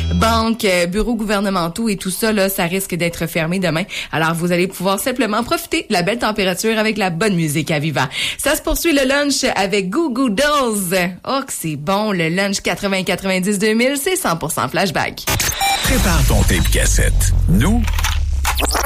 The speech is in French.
banques, bureaux gouvernementaux et tout ça, là, ça risque d'être fermé demain. Alors, vous allez pouvoir simplement profiter de la belle température avec la bonne musique à Viva. Ça se poursuit le lunch avec Goo Goo Dolls. Oh, que c'est bon, le lunch 80-90-2000, c'est 100% flashback. Prépare ton tape cassette. Nous,